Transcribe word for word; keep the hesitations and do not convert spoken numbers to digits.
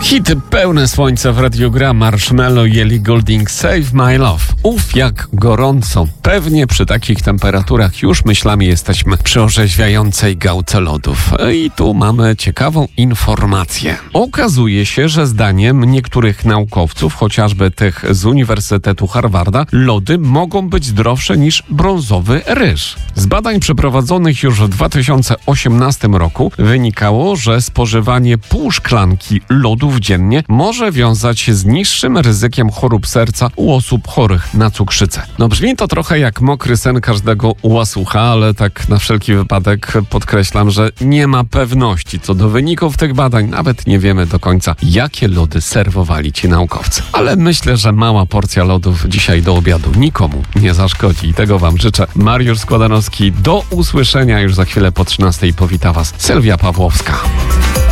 Hity pełne słońca w Radiu Gra, Marshmello i Ellie Goulding, Save My Love. Uf, jak gorąco. Pewnie przy takich temperaturach już myślami jesteśmy przy orzeźwiającej gałce lodów. I tu mamy ciekawą informację. Okazuje się, że zdaniem niektórych naukowców, chociażby tych z Uniwersytetu Harvarda, lody mogą być zdrowsze niż brązowy ryż. Z badań przeprowadzonych już w dwa tysiące osiemnastym roku wynikało, że spożywanie pół szklanki lodów dziennie może wiązać się z niższym ryzykiem chorób serca u osób chorych na cukrzycę. No brzmi to trochę jak mokry sen każdego łasucha, ale tak na wszelki wypadek podkreślam, że nie ma pewności co do wyników tych badań. Nawet nie wiemy do końca, jakie lody serwowali ci naukowcy. Ale myślę, że mała porcja lodów dzisiaj do obiadu nikomu nie zaszkodzi i tego wam życzę. Mariusz Składanowski, do usłyszenia już za chwilę po trzynastej. Powita was Sylwia Pawłowska.